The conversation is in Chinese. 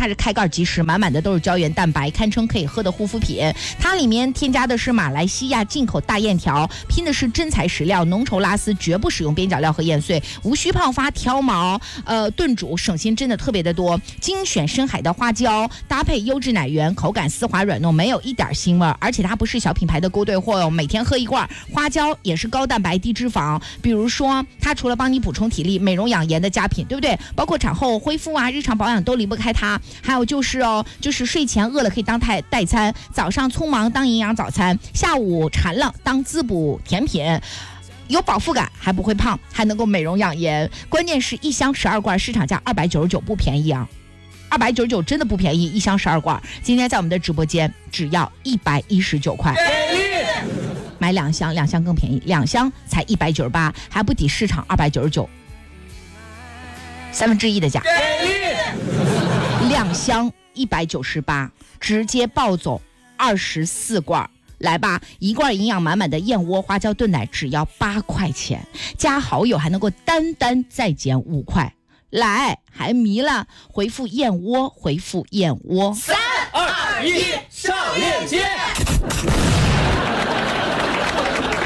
它是开盖即食，满满的都是胶原蛋白，堪称可以喝的护肤品。它里面添加的是马来西亚进口大雁条，拼的是真材实料，浓稠拉丝，绝不使用边角料和验碎，无需泡发、挑毛、炖煮，省心真的特别的多。精选深海的花椒，搭配优质奶源，口感丝滑软糯，没有一点腥味，而且它不是小品牌的勾兑货哟。每天喝一罐，花椒也是高蛋白低脂肪，比如说它除了帮你补充体力、美容养颜的佳品，对不对？包括产后恢复啊、日常保养都离不开它。还有就是睡前饿了可以当代餐，早上匆忙当营养早餐，下午馋了当滋补甜品。有饱腹感，还不会胖，还能够美容养颜。关键是一箱12罐，市场价299，不便宜啊！299真的不便宜，一箱12罐。今天在我们的直播间只要119块，买2箱，2箱更便宜，2箱才198，还不抵市场299，1/3的价。2箱198，直接暴走24罐。来吧，一罐营养满满的燕窝花椒炖奶只要8块钱，加好友还能够单再减5块。来，还迷了？回复燕窝，回复燕窝。 3、2、1，上链接。